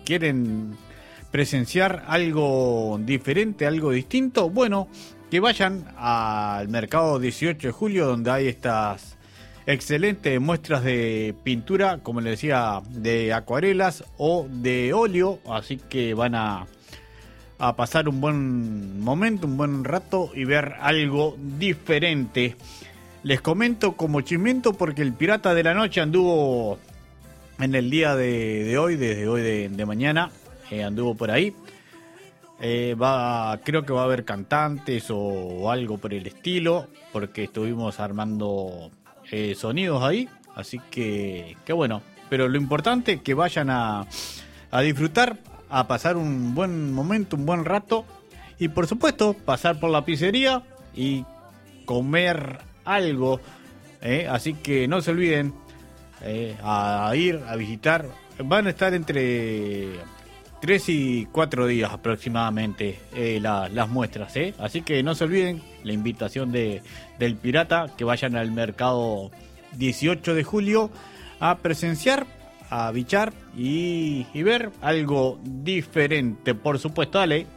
quieren presenciar algo diferente, algo distinto, bueno, que vayan al mercado 18 de julio, donde hay estas excelentes muestras de pintura, como les decía, de acuarelas o de óleo, así que van a pasar un buen momento, un buen rato y ver algo diferente. Les comento como chismento porque el Pirata de la Noche anduvo en el día de hoy, desde hoy de mañana, anduvo por ahí. Creo que va a haber cantantes o algo por el estilo, porque estuvimos armando sonidos ahí, así que bueno, pero lo importante es que vayan a disfrutar, a pasar un buen momento, un buen rato, y por supuesto pasar por la pizzería y comer algo, así que no se olviden a ir a visitar. Van a estar entre 3 y 4 días aproximadamente las muestras, así que no se olviden la invitación del Pirata, que vayan al mercado 18 de julio a presenciar, a bichar y ver algo diferente, por supuesto. Dale.